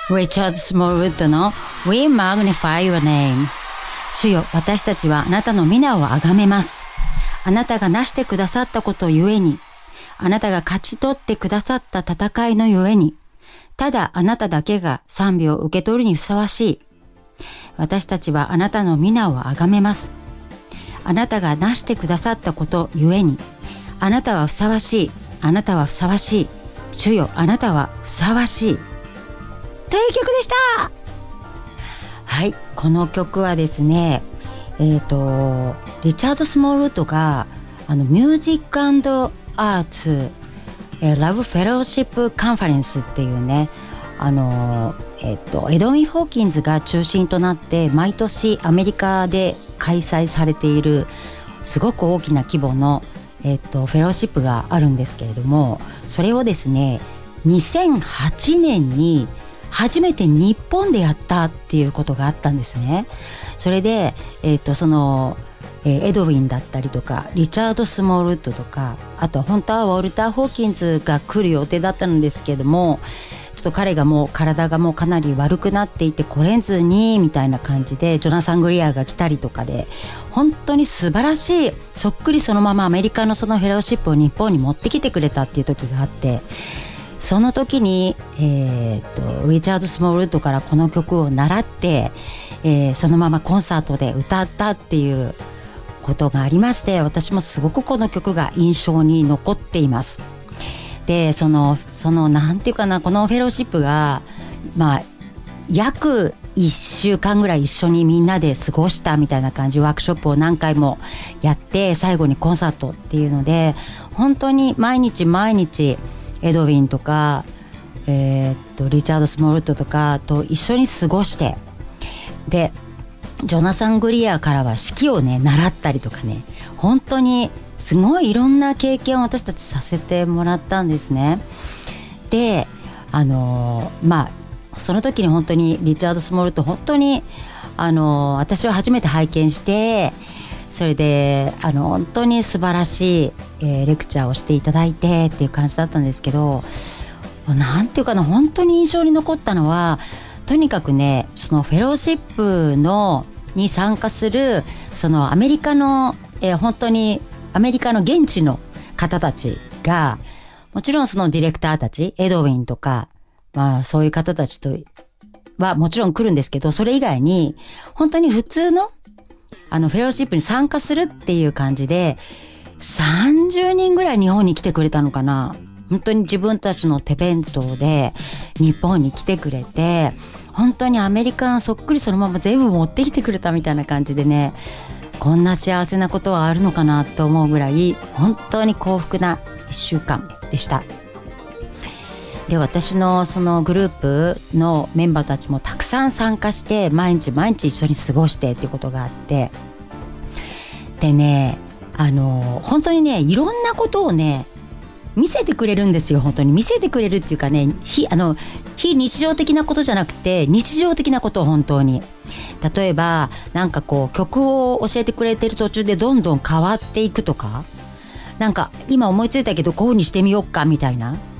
リチャード・スモールウッドの We Magnify Your Name。 主よ、私たちはあなたの皆をあがめます。あなたがなしてくださったことゆえに、あなたが勝ち取ってくださった戦いのゆえに、ただあなただけが賛美を受け取るにふさわしい。私たちはあなたの皆をあがめます。あなたがなしてくださったことゆえに、あなたはふさわしい。あなたはふさわしい。主よ、あなたはふさわしい。という曲でした。はい、この曲はですね、リチャード・スモールウッドがミュージック&アーツラブフェローシップカンファレンスっていうね、エドウィン・ホーキンズが中心となって毎年アメリカで開催されているすごく大きな規模の、フェローシップがあるんですけれども、それをですね2008年に初めて日本でやったっていうことがあったんですね。それで、そのエドウィンだったりとかリチャード・スモールウッドとか、あと本当はウォルター・ホーキンズが来る予定だったんですけども、ちょっと彼がもう体がもうかなり悪くなっていて来れずにみたいな感じでジョナサン・グリアーが来たりとかで、本当に素晴らしい、そっくりそのままアメリカのそのフェローシップを日本に持ってきてくれたっていう時があって、その時に、リチャード・スモールウッドからこの曲を習って、そのままコンサートで歌ったっていうことがありまして、私もすごくこの曲が印象に残っています。で、そのなんていうかな、このフェローシップが約1週間ぐらい一緒にみんなで過ごしたみたいな感じ、ワークショップを何回もやって最後にコンサートっていうので、本当に毎日毎日エドウィンとか、リチャード・スモールウッドとかと一緒に過ごして、でジョナサン・グリアーからは指揮をね習ったりとかね、本当にすごいいろんな経験を私たちさせてもらったんですね。でその時に本当にリチャード・スモールウッド本当に私は初めて拝見して、それで本当に素晴らしい、レクチャーをしていただいてっていう感じだったんですけど、なんていうかな、本当に印象に残ったのは、とにかくね、そのフェローシップに参加するそのアメリカの、本当にアメリカの現地の方たちが、もちろんそのディレクターたち、エドウィンとか、そういう方たちとはもちろん来るんですけど、それ以外に本当に普通のフェローシップに参加するっていう感じで30人ぐらい日本に来てくれたのかな。本当に自分たちの手弁当で日本に来てくれて、本当にアメリカのそっくりそのまま全部持ってきてくれたみたいな感じでね、こんな幸せなことはあるのかなと思うぐらい本当に幸福な1週間でした。で、私のそのグループのメンバーたちもたくさん参加して、毎日毎日一緒に過ごしてっていうことがあって、でね、本当にね、いろんなことをね見せてくれるんですよ。本当に見せてくれるっていうかね、非日常的なことじゃなくて日常的なことを本当に、例えばなんかこう曲を教えてくれてる途中でどんどん変わっていくとか、なんか今思いついたけどこういう風にしてみようかみたいな、